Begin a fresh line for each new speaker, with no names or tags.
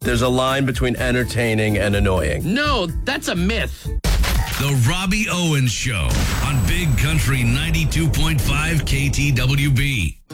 There's a line between entertaining and annoying.
No, that's a myth.
The Robbie Owens Show on Big Country 92.5 KTWB.